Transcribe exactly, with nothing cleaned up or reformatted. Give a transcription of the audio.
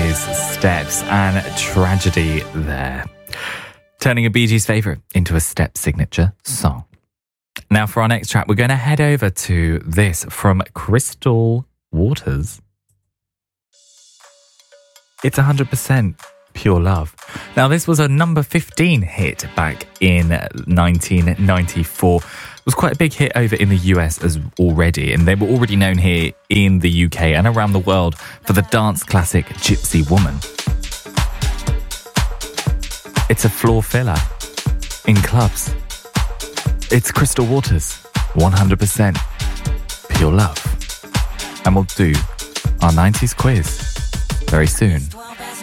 Quiz, Steps and Tragedy there. Turning a Bee Gees favourite into a Step signature song. Now for our next track, we're going to head over to this from Crystal Waters. It's one hundred percent Pure Love. Now this was a number fifteen hit back in nineteen ninety-four. It was quite a big hit over in the U S as already, and they were already known here in the U K and around the world for the dance classic Gypsy Woman. It's a floor filler in clubs. It's Crystal Waters, one hundred percent Pure Love. And we'll do our nineties quiz very soon.